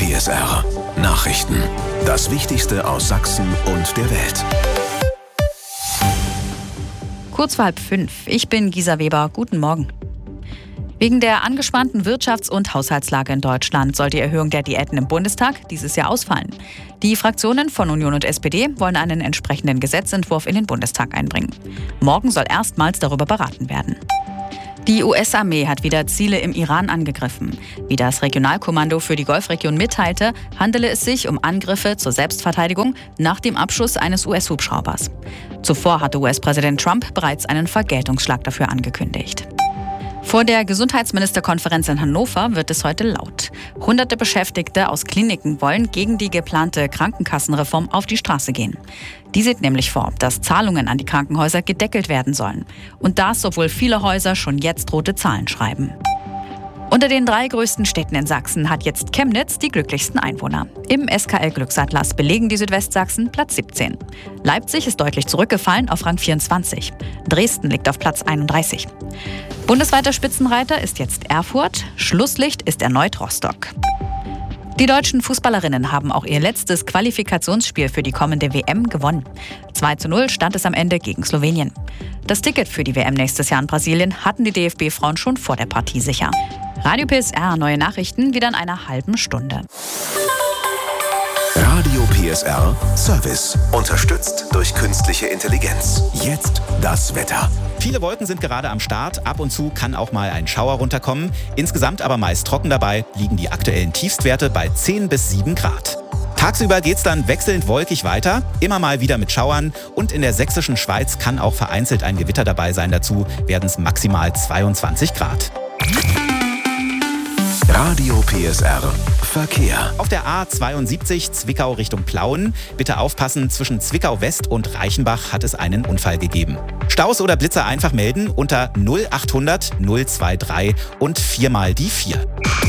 PSR Nachrichten. Das Wichtigste aus Sachsen und der Welt. Kurz vor 4:30. Ich bin Gisa Weber. Guten Morgen. Wegen der angespannten Wirtschafts- und Haushaltslage in Deutschland soll die Erhöhung der Diäten im Bundestag dieses Jahr ausfallen. Die Fraktionen von Union und SPD wollen einen entsprechenden Gesetzentwurf in den Bundestag einbringen. Morgen soll erstmals darüber beraten werden. Die US-Armee hat wieder Ziele im Iran angegriffen. Wie das Regionalkommando für die Golfregion mitteilte, handele es sich um Angriffe zur Selbstverteidigung nach dem Abschuss eines US-Hubschraubers. Zuvor hatte US-Präsident Trump bereits einen Vergeltungsschlag dafür angekündigt. Vor der Gesundheitsministerkonferenz in Hannover wird es heute laut. Hunderte Beschäftigte aus Kliniken wollen gegen die geplante Krankenkassenreform auf die Straße gehen. Die sieht nämlich vor, dass Zahlungen an die Krankenhäuser gedeckelt werden sollen. Und das, obwohl viele Häuser schon jetzt rote Zahlen schreiben. Unter den 3 größten Städten in Sachsen hat jetzt Chemnitz die glücklichsten Einwohner. Im SKL-Glücksatlas belegen die Südwestsachsen Platz 17. Leipzig ist deutlich zurückgefallen auf Rang 24. Dresden liegt auf Platz 31. Bundesweiter Spitzenreiter ist jetzt Erfurt. Schlusslicht ist erneut Rostock. Die deutschen Fußballerinnen haben auch ihr letztes Qualifikationsspiel für die kommende WM gewonnen. 2:0 stand es am Ende gegen Slowenien. Das Ticket für die WM nächstes Jahr in Brasilien hatten die DFB-Frauen schon vor der Partie sicher. Radio PSR, neue Nachrichten wieder in einer halben Stunde. Radio PSR Service. Unterstützt durch künstliche Intelligenz. Jetzt das Wetter. Viele Wolken sind gerade am Start. Ab und zu kann auch mal ein Schauer runterkommen. Insgesamt aber meist trocken dabei, liegen die aktuellen Tiefstwerte bei 10 bis 7 Grad. Tagsüber geht's dann wechselnd wolkig weiter, immer mal wieder mit Schauern. Und in der sächsischen Schweiz kann auch vereinzelt ein Gewitter dabei sein. Dazu werden es maximal 22 Grad. Radio PSR Verkehr. Auf der A72 Zwickau Richtung Plauen. Bitte aufpassen, zwischen Zwickau West und Reichenbach hat es einen Unfall gegeben. Staus oder Blitzer einfach melden unter 0800 023 und 4 mal die 4.